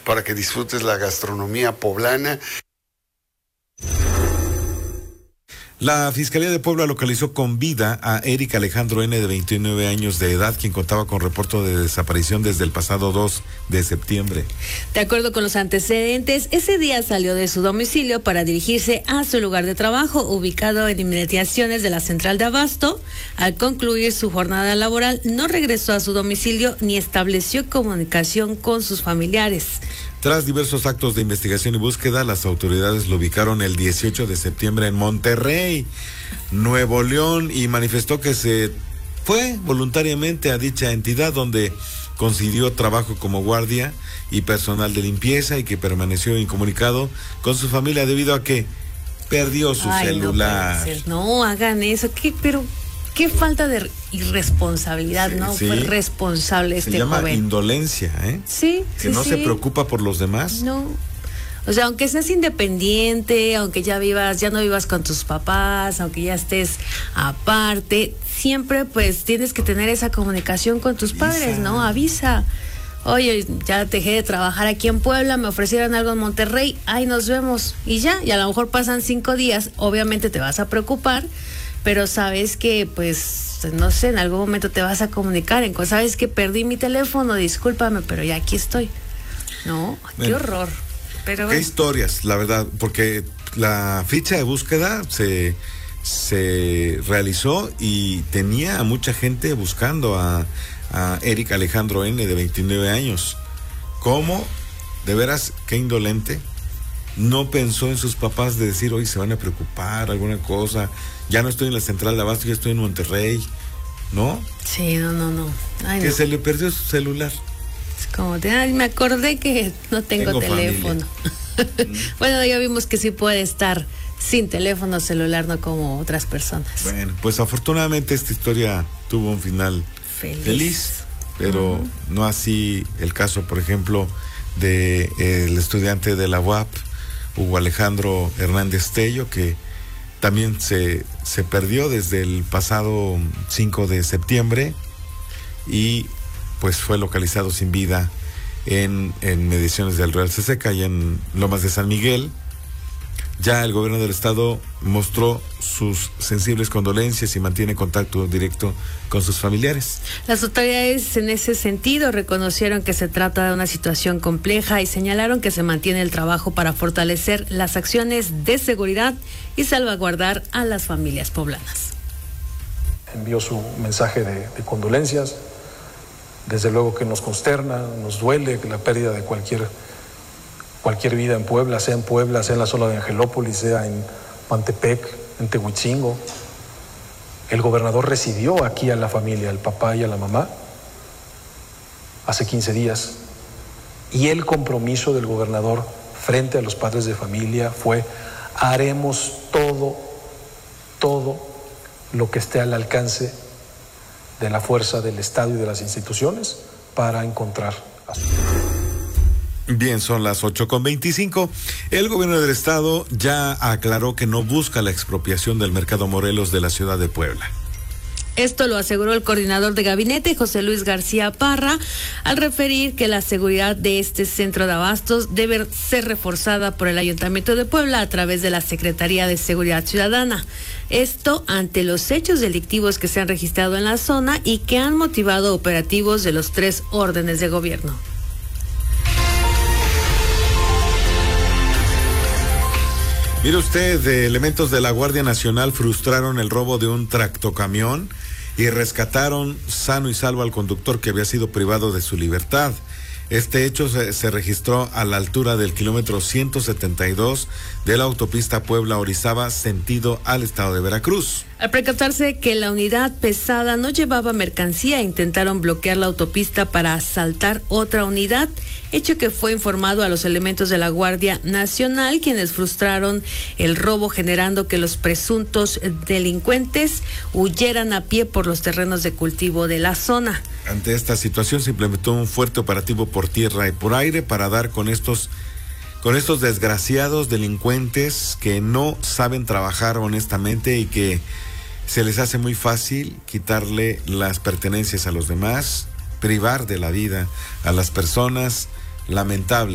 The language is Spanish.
para que disfrutes la gastronomía poblana. La Fiscalía de Puebla localizó con vida a Eric Alejandro N., de 29 años de edad, quien contaba con reporte de desaparición desde el pasado 2 de septiembre. De acuerdo con los antecedentes, ese día salió de su domicilio para dirigirse a su lugar de trabajo, ubicado en inmediaciones de la central de abasto. Al concluir su jornada laboral, no regresó a su domicilio ni estableció comunicación con sus familiares. Tras diversos actos de investigación y búsqueda, las autoridades lo ubicaron el 18 de septiembre en Monterrey, Nuevo León, y manifestó que se fue voluntariamente a dicha entidad, donde consiguió trabajo como guardia y personal de limpieza, y que permaneció incomunicado con su familia debido a que perdió su celular. No hagan eso, pero qué falta de irresponsabilidad, ¿no? Sí. Fue responsable este joven. Se llama indolencia, ¿eh? Sí. Que no se preocupa por los demás. No. O sea, aunque seas independiente, aunque ya no vivas con tus papás, aunque ya estés aparte, siempre pues tienes que tener esa comunicación con tus padres, ¿no? Avisa. Oye, ya dejé de trabajar aquí en Puebla, me ofrecieron algo en Monterrey, ahí nos vemos. Y ya, y a lo mejor pasan 5 días, obviamente te vas a preocupar, pero sabes que, pues, no sé, en algún momento te vas a comunicar. Sabes que perdí mi teléfono, discúlpame, pero ya aquí estoy. No, qué horror. Pero qué historias, la verdad, porque la ficha de búsqueda se realizó y tenía a mucha gente buscando a Eric Alejandro N., de 29 años. ¿Cómo? De veras, qué indolente. No pensó en sus papás de decir, hoy se van a preocupar, alguna cosa. Ya no estoy en la central de abasto, ya estoy en Monterrey, ¿no? Sí, no. Ay, que no. Se le perdió su celular. Es como, me acordé que no tengo teléfono. Bueno, ya vimos que sí puede estar sin teléfono celular, no como otras personas. Bueno, pues afortunadamente esta historia tuvo un final feliz, pero no así el caso, por ejemplo, de el estudiante de la UAP, Hugo Alejandro Hernández Tello, que también se perdió desde el pasado 5 de septiembre y pues fue localizado sin vida en mediaciones del Real Ceseca y en Lomas de San Miguel. Ya el gobierno del estado mostró sus sensibles condolencias y mantiene contacto directo con sus familiares. Las autoridades en ese sentido reconocieron que se trata de una situación compleja y señalaron que se mantiene el trabajo para fortalecer las acciones de seguridad y salvaguardar a las familias poblanas. Envió su mensaje de condolencias. Desde luego que nos consterna, nos duele la pérdida de cualquier vida en Puebla, sea en la zona de Angelópolis, sea en Pantepec, en Tehuitzingo. El gobernador recibió aquí a la familia, al papá y a la mamá, hace 15 días. Y el compromiso del gobernador frente a los padres de familia fue: haremos todo lo que esté al alcance de la fuerza del Estado y de las instituciones para encontrar a su... Bien, son las 8:25. El gobierno del estado ya aclaró que no busca la expropiación del Mercado Morelos de la ciudad de Puebla. Esto lo aseguró el coordinador de gabinete, José Luis García Parra, al referir que la seguridad de este centro de abastos debe ser reforzada por el Ayuntamiento de Puebla a través de la Secretaría de Seguridad Ciudadana. Esto ante los hechos delictivos que se han registrado en la zona y que han motivado operativos de los 3 órdenes de gobierno. Mire usted, elementos de la Guardia Nacional frustraron el robo de un tractocamión y rescataron sano y salvo al conductor que había sido privado de su libertad. Este hecho se registró a la altura del kilómetro 172 de la autopista Puebla-Orizaba, sentido al estado de Veracruz. Al percatarse que la unidad pesada no llevaba mercancía, intentaron bloquear la autopista para asaltar otra unidad, hecho que fue informado a los elementos de la Guardia Nacional, quienes frustraron el robo, generando que los presuntos delincuentes huyeran a pie por los terrenos de cultivo de la zona. Ante esta situación se implementó un fuerte operativo por tierra y por aire para dar con estos desgraciados delincuentes que no saben trabajar honestamente y que se les hace muy fácil quitarle las pertenencias a los demás, privar de la vida a las personas. Lamentable